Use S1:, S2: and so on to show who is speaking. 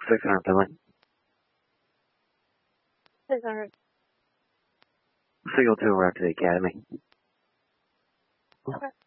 S1: 600 Finley.
S2: 600.
S1: Signal 2 arrived to the academy.
S2: Okay.